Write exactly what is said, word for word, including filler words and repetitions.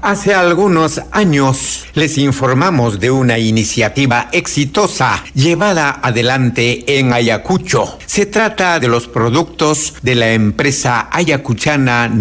Hace algunos años les informamos de una iniciativa exitosa llevada adelante en Ayacucho. Se trata de los productos de la empresa ayacuchana